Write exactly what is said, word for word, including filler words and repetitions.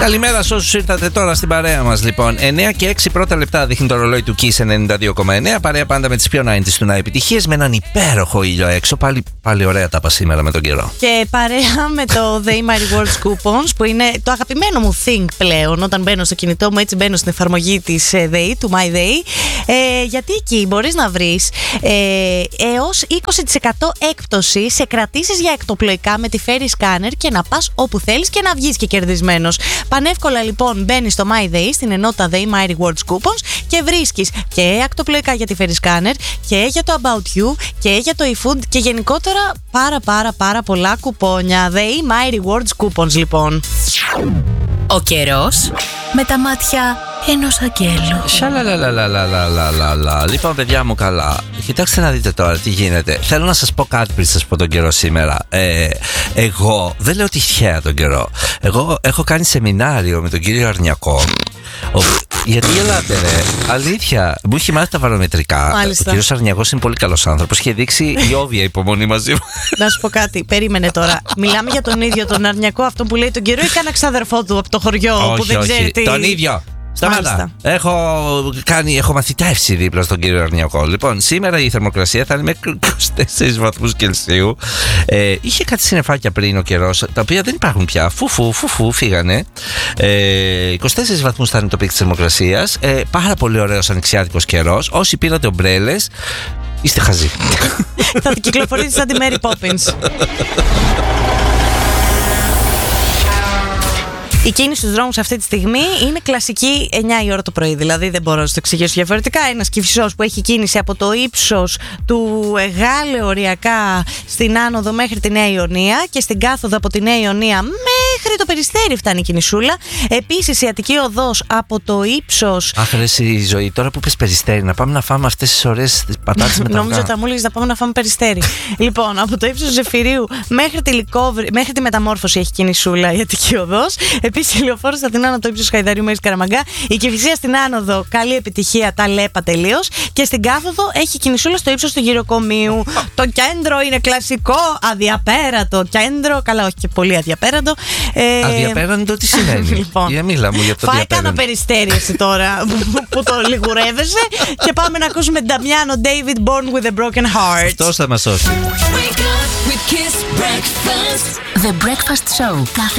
Καλημέρα σε όσους ήρθατε τώρα στην παρέα μας. Λοιπόν, εννιά και έξι πρώτα λεπτά δείχνει το ρολόι του Kiss ενενήντα δύο κόμμα εννιά. Παρέα πάντα με τις πιο ενενήντα του να επιτυχίες, με έναν υπέροχο ήλιο έξω. Πάλι, πάλι ωραία τα είπα σήμερα με τον καιρό. Και παρέα με το They Mighty Words Coupons, που είναι το αγαπημένο μου thing πλέον. Όταν μπαίνω στο κινητό μου, έτσι μπαίνω στην εφαρμογή της They, του My They. Ε, γιατί εκεί μπορείς να βρεις ε, έως είκοσι τοις εκατό έκπτωση σε κρατήσεις για εκτοπλοϊκά με τη Ferry Scanner και να πας όπου θέλεις και να βγεις και κερδισμένος. Πανεύκολα λοιπόν μπαίνεις στο My Day, στην ενότητα They Mighty Words Coupons και βρίσκεις και ακτοπλοϊκά για τη Ferry Scanner και για το About You και για το eFood και γενικότερα πάρα πάρα πάρα πολλά κουπόνια. They Mighty Words Coupons λοιπόν. Ο καιρός με τα μάτια ενός αγγέλου. Σαλαλαλαλαλαλαλαλα. Λοιπόν, παιδιά μου, καλά. Κοιτάξτε να δείτε τώρα τι γίνεται. Θέλω να σας πω κάτι πριν σας πω τον καιρό σήμερα. Ε, εγώ δεν λέω τυχαία τον καιρό. Εγώ έχω κάνει σεμινάριο με τον κύριο Αρνιακό. Ο, γιατί γελάτε, ρε? Αλήθεια, μου έχει μάθει τα βαρομετρικά. Μάλιστα. Ο κύριος Αρνιακός είναι πολύ καλός άνθρωπος. Είχε δείξει η όβια υπομονή μαζί μου. Να σου πω κάτι, περίμενε τώρα. Μιλάμε για τον ίδιο τον Αρνιακό, αυτό που λέει τον καιρό, ή κανένα ξάδερφό του από το χωριό όχι, που δεν όχι. ξέρει τι. Τον ίδιο. Σταμάτα. Έχω, κάνει, έχω μαθητεύσει δίπλα στον κύριο Αρνιακό. Λοιπόν, σήμερα η θερμοκρασία θα είναι μέχρι είκοσι τέσσερις βαθμούς Κελσίου. Ε, είχε κάτι συννεφάκια πριν ο καιρός, τα οποία δεν υπάρχουν πια. Φουφου, φουφου, φύγανε. Ε, είκοσι τέσσερις βαθμούς θα είναι το πικ της θερμοκρασίας. Ε, πάρα πολύ ωραίος ανοιξιάτικος καιρός. Όσοι πήρατε ομπρέλες, είστε χαζοί. Θα κυκλοφορείτε σαν τη Mary Poppins. Η κίνηση στους δρόμους αυτή τη στιγμή είναι κλασική εννιά η ώρα το πρωί. Δηλαδή δεν μπορώ να το εξηγήσω διαφορετικά. Ένας Κηφισός που έχει κίνηση από το ύψος του Εγάλε οριακά στην άνοδο μέχρι τη Νέα Ιωνία και στην κάθοδο από τη Νέα Ιωνία μέχρι το Περιστέρι φτάνει η κινησούλα. Επίσης η Αττική Οδός από το ύψος. Αχ, ρε η ζωή, τώρα που πες Περιστέρι, να πάμε να φάμε αυτές τις ωραίες πατάτες με τα αυγά. Νόμιζα ότι θα μου έλεγες να πάμε να φάμε Περιστέρι. Λοιπόν, από το ύψος Ζεφυρίου μέχρι τη, Λυκόβρη, μέχρι τη Μεταμόρφωση έχει κινησούλα η Αττική Οδός. Επίσης η Λεωφόρος Αθηνών από το ύψος Χαϊδαρίου μέχρι Καραμαγκά. Η Κηφισία στην άνοδο, καλή επιτυχία, τα λέπα τελείως. Και στην κάθοδο έχει κινησούλα στο ύψος του Γυροκομείου. Το κέντρο είναι κλασικό, αδιαπέρατο κέντρο. Καλά, όχι και πολύ αδιαπέρατο. Ε... Αδιαπέραντο τι σημαίνει? Λοιπόν, για μίλα μου για το φάει κάνα Περιστέρι εσύ τώρα που το λιγουρεύεσαι. Και πάμε να ακούσουμε Νταμιάνο David Born with a Broken Heart. Αυτός θα μας σώσει. The Breakfast Show.